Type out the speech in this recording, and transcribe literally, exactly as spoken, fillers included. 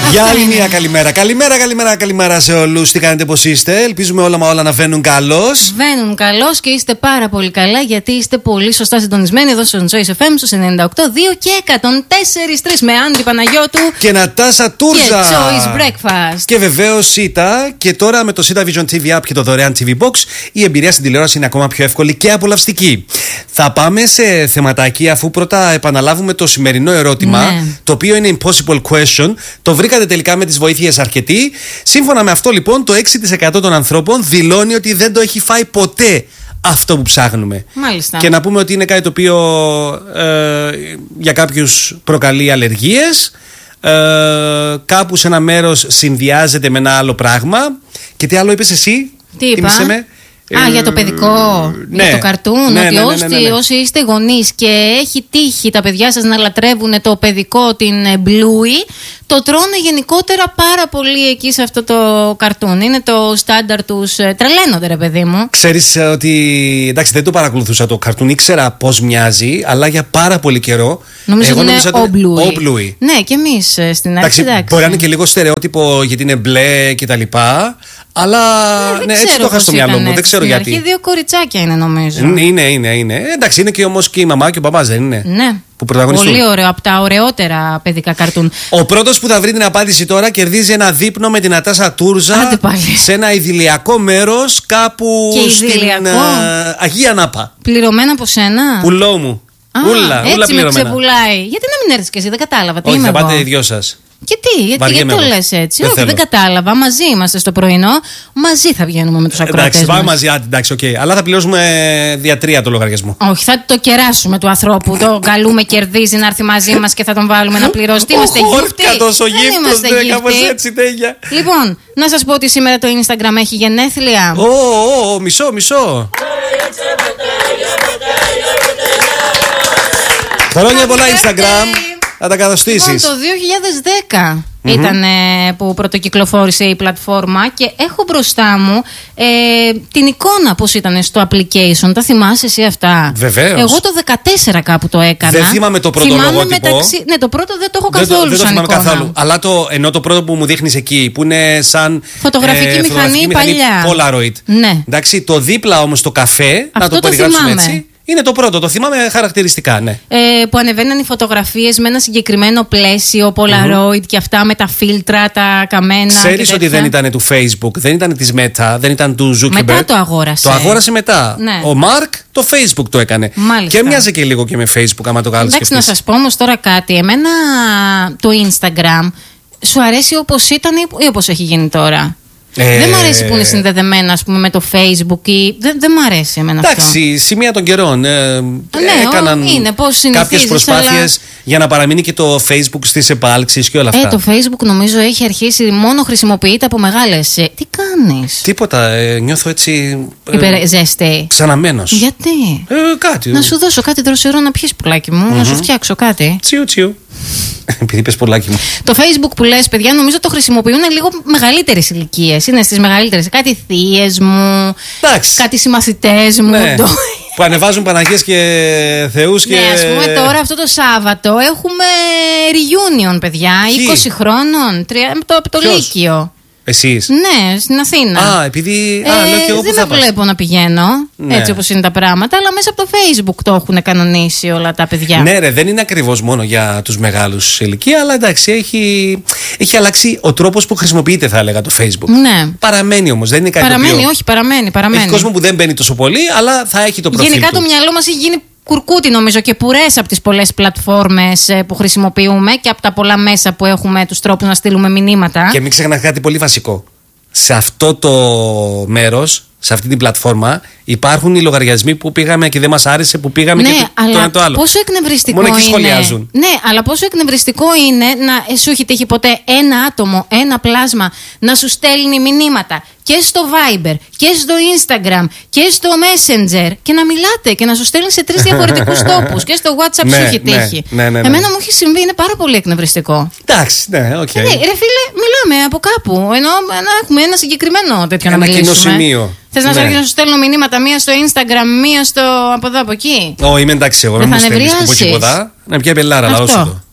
Για άλλη μια καλημέρα. Καλημέρα, καλημέρα, καλημέρα σε όλους. Τι κάνετε, πώς είστε? Ελπίζουμε όλα μα όλα να βαίνουν καλώς. Βαίνουν καλώς και είστε πάρα πολύ καλά, γιατί είστε πολύ σωστά συντονισμένοι εδώ στο Choice εφ εμ στους ενενήντα οκτώ δύο και εκατόν τέσσερα κόμμα τρία με Άντι Παναγιώτου και Νατάσα Τούρζα. Και Choice Breakfast. Και βεβαίως Σίτα. Και τώρα με το Σίτα Vision τι βι App και το δωρεάν τι βι Box η εμπειρία στην τηλεόραση είναι ακόμα πιο εύκολη και απολαυστική. Θα πάμε σε θεματάκι, αφού πρώτα επαναλάβουμε το σημερινό ερώτημα, ναι, το οποίο είναι impossible question. Το βρήκατε τελικά με τις βοήθειες αρκετοί. Σύμφωνα με αυτό, λοιπόν, το έξι τοις εκατό των ανθρώπων δηλώνει ότι δεν το έχει φάει ποτέ αυτό που ψάχνουμε. Μάλιστα. Και να πούμε ότι είναι κάτι το οποίο ε, για κάποιους προκαλεί αλλεργίες. Ε, κάπου σε ένα μέρος συνδυάζεται με ένα άλλο πράγμα. Και τι άλλο είπες εσύ? Τι είπα? Α, για το παιδικό, ναι, για το καρτούν, ναι, ότι ναι, ναι, όσοι, ναι, ναι. όσοι είστε γονείς και έχει τύχει τα παιδιά σας να λατρεύουν το παιδικό, την Bluey, το τρώνε γενικότερα πάρα πολύ εκεί σε αυτό το καρτούν. Είναι το στάνταρ τους, τρελαίνονται ρε παιδί μου. Ξέρεις ότι, εντάξει, δεν το παρακολουθούσα το καρτούν, ήξερα πώς μοιάζει, αλλά για πάρα πολύ καιρό νομίζω ότι είναι ο Bluey. Ο Bluey. Ναι, και εμείς στην αρχή. Εντάξει, μπορεί να είναι και λίγο στερεότυπο γιατί είναι μπλε κτλ. Αλλά ναι, ναι, έτσι το είχα στο μυαλό μου. Δεν ξέρω στην γιατί. Αρχή δύο κοριτσάκια είναι, νομίζω. Είναι, είναι, είναι. Εντάξει, είναι και όμως και η μαμά και ο παπάς, δεν είναι? Ναι. Που πρωταγωνιστούν. Πολύ ωραίο, από τα ωραιότερα παιδικά καρτούν. Ο πρώτος που θα βρει την απάντηση τώρα κερδίζει ένα δείπνο με την Νατάσα Τούρζα σε ένα ιδηλιακό μέρος κάπου και στην ιδηλιακό. uh, Αγία Νάπα. Πληρωμένα από σένα. Πουλό μου. Α, ούλα, έτσι ούλα με πληρωμένα. Ξεπουλάει. Γιατί να μην έρθεις και εσύ, δεν κατάλαβα. Τι Όχι, είμαι θα εγώ. πάτε οι δυο σας. Και τι, γιατί, γιατί το λες έτσι? Δεν, Όχι, δεν κατάλαβα. Μαζί είμαστε στο πρωινό. Μαζί θα βγαίνουμε με τους ακροατές. Εντάξει, πάμε μας. μαζί. Εντάξει, okay. Αλλά θα πληρώσουμε δια τρία το λογαριασμό. Όχι, θα το κεράσουμε του ανθρώπου. Το καλούμε, κερδίζει να έρθει μαζί μας και θα τον βάλουμε να πληρώσει. Τι είμαστε γύφτοι? Τόσο γύφτος, ναι, κάπως έτσι, τέλεια. Λοιπόν, να σας πω ότι σήμερα το Instagram έχει γενέθλια. Ω, ω, μισό, μισό. Χρόνια πολλά Instagram. Να τα καταστήσεις. Λοιπόν, το δύο χιλιάδες δέκα mm-hmm. ήταν ε, που πρωτοκυκλοφόρησε η πλατφόρμα και έχω μπροστά μου ε, την εικόνα πώς ήταν στο application. Τα θυμάσαι εσύ αυτά? Βεβαίως. Εγώ το δεκατέσσερα κάπου το έκανα. Δεν θυμάμαι το πρώτο θυμάμαι λογότυπο. Μεταξύ... Ναι, το πρώτο δεν το έχω δεν καθόλου. Το, δεν το θυμάμαι εικόνα. καθόλου. Αλλά το, ενώ το πρώτο που μου δείχνεις εκεί, που είναι σαν φωτογραφική ε, μηχανή παλιά. Polaroid. Ναι. Εντάξει, το δίπλα όμως το καφέ, αυτό να το, το περιγράψουμε θυμάμαι. έτσι. Είναι το πρώτο, το θυμάμαι χαρακτηριστικά, ναι. Ε, που ανεβαίναν οι φωτογραφίες με ένα συγκεκριμένο πλαίσιο, Polaroid mm-hmm. και αυτά με τα φίλτρα, τα καμένα. Ξέρεις ότι δεν ήταν του Facebook, δεν ήταν της Meta, δεν ήταν του Zuckerberg. Μετά το αγόρασε. Το αγόρασε μετά. Ναι. Ο Mark το Facebook το έκανε. Μάλιστα. Και μοιάζει και λίγο και με Facebook, άμα το κάνεις. Εντάξει, να σας πω όμως τώρα κάτι. Εμένα το Instagram σου αρέσει όπως ήταν ή όπως έχει γίνει τώρα? Ε... Δεν μου αρέσει που είναι συνδεδεμένα, ας πούμε, με το Facebook ή... Δεν, δεν μου αρέσει εμένα αυτό. Εντάξει, σημεία των καιρών ε, ναι, έκαναν είναι, κάποιες προσπάθειες αλλά... για να παραμείνει και το Facebook στις επάλξεις και όλα αυτά. Ε, το Facebook νομίζω έχει αρχίσει μόνο χρησιμοποιείται από μεγάλες. Τι κάνεις? Τίποτα, ε, νιώθω έτσι ε, ζέστη. Ξαναμένος. Γιατί? Ε, κάτι. Να σου δώσω κάτι δροσερό να πιεις, πουλάκι μου, mm-hmm. να σου φτιάξω κάτι. Τσιου τσιου. Επειδή είπες πολλάκι μου. Το Facebook που λες, παιδιά, νομίζω το χρησιμοποιούν λίγο μεγαλύτερες ηλικίες. Είναι στις μεγαλύτερες. Κάτι θείες μου, εντάξει. κάτι συμμαθητές μου. Ναι. Το... που ανεβάζουν Παναγίες και Θεούς και... Ναι, ας πούμε τώρα αυτό το Σάββατο έχουμε reunion, παιδιά. Ποιοι? είκοσι χρόνων. Τρία... Το, το Λύκειο. Εσείς? Ναι, στην Αθήνα. Α, επειδή. Ε, α, λέω και εγώ δεν που θα τα βλέπω να πηγαίνω. Ναι. Έτσι όπως είναι τα πράγματα. Αλλά μέσα από το Facebook το έχουν κανονίσει όλα τα παιδιά. Ναι, ρε, δεν είναι ακριβώς μόνο για τους μεγάλους σε ηλικία, αλλά εντάξει, έχει, έχει αλλάξει ο τρόπος που χρησιμοποιείται, θα έλεγα, το Facebook. Ναι. Παραμένει όμως, δεν είναι κάτι. Παραμένει, οποίο... όχι, παραμένει. παραμένει. Έχει κόσμο που δεν μπαίνει τόσο πολύ, αλλά θα έχει το προφίλ. Γενικά του. το μυαλό μας έχει γίνει κουρκούτι, νομίζω, και πουρές από τις πολλές πλατφόρμες που χρησιμοποιούμε και από τα πολλά μέσα που έχουμε, τους τρόπους να στείλουμε μηνύματα. Και μην ξεχνάς κάτι πολύ βασικό. Σε αυτό το μέρος, σε αυτή την πλατφόρμα, υπάρχουν οι λογαριασμοί που πήγαμε και δεν μας άρεσε, που πήγαμε ναι, και το, αλλά το ένα το άλλο. Πόσο εκνευριστικό μόνο εκεί είναι. σχολιάζουν. Ναι, αλλά πόσο εκνευριστικό είναι να σου έχει τύχει ποτέ ένα άτομο, ένα πλάσμα να σου στέλνει μηνύματα και στο Viber και στο Instagram και στο Messenger και να μιλάτε και να σου στέλνει σε τρεις διαφορετικούς τόπους και στο WhatsApp ναι, σου έχει τύχει. Ναι, ναι, ναι, ναι. Εμένα μου έχει συμβεί, είναι πάρα πολύ εκνευριστικό. Εντάξει, ναι, οκ. Okay. Ναι, ρε φίλε, μιλάμε από κάπου. Ενώ να έχουμε ένα συγκεκριμένο τέτοιο ένα να μιλήσουμε. Ένα κοινό σημείο. Θες να, ναι. να σου στέλνω μηνύματα μία στο Instagram, μία στο από εδώ από εκεί? Ω, είμαι εντάξει εγώ. Δεν δεν θα μου στέλνεις τίποτα. Να πια πελάρα, λαό σου το.